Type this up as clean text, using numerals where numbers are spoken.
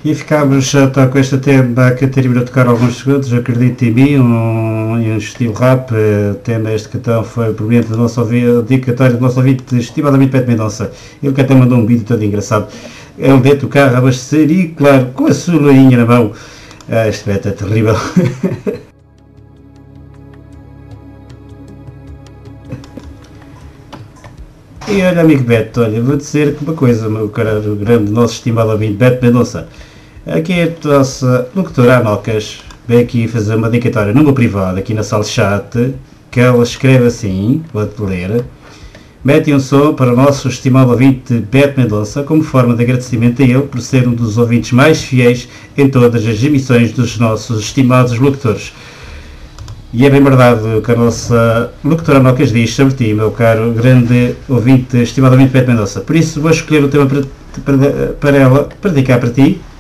E ficámos já com este tema a Catarina a tocar alguns segundos, Acredito em Mim, em um estilo rap. O tema este que então foi proveniente do nosso dedicatório do nosso ouvinte, estimadamente Beto Mendonça. Ele que até mandou um vídeo todo engraçado. É um dentro do carro a abastecer e, claro, com a sua loirinha na mão. Este Beto é terrível. E olha, amigo Beto, olha, vou dizer uma coisa, meu caro, grande, nosso estimado amigo Beto Mendonça. Aqui é a nossa locutora Anocas, vem aqui fazer uma dedicatória no meu privado, aqui na sala de chat, que ela escreve assim, vou-te ler. Mete um som para o nosso estimado ouvinte Beto Mendonça, como forma de agradecimento a ele por ser um dos ouvintes mais fiéis em todas as emissões dos nossos estimados locutores. E é bem verdade o que a nossa locutora Anocas diz sobre ti, meu caro, grande ouvinte, estimadamente Beto Mendonça. Por isso vou escolher o tema para ela, para dedicar para ti.